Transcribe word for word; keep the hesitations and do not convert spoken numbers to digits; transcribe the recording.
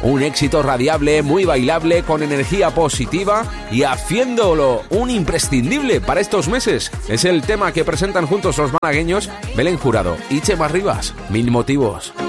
Un éxito radiable, muy bailable, con energía positiva y haciéndolo un imprescindible para estos meses. Es el tema que presentan juntos los malagueños Belén Jurado y Chema Rivas. Mil motivos.